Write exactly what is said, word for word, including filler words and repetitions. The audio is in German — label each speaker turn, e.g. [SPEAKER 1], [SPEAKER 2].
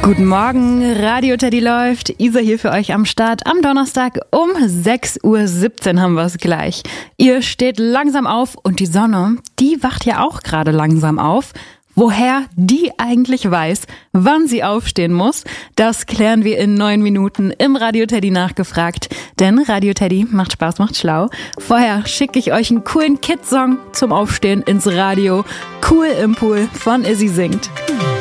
[SPEAKER 1] Guten Morgen, Radio Teddy läuft. Isa hier für euch am Start. Am Donnerstag um sechs Uhr siebzehn haben wir es gleich. Ihr steht langsam auf und die Sonne, die wacht ja auch gerade langsam auf. Woher die eigentlich weiß, wann sie aufstehen muss, das klären wir in neun Minuten im Radio Teddy nachgefragt. Denn Radio Teddy macht Spaß, macht schlau. Vorher schicke ich euch einen coolen Kids-Song zum Aufstehen ins Radio. Cool im Pool von Izzy singt.